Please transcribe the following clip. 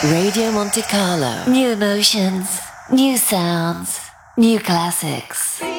Radio Monte Carlo. New emotions, new sounds, new classics.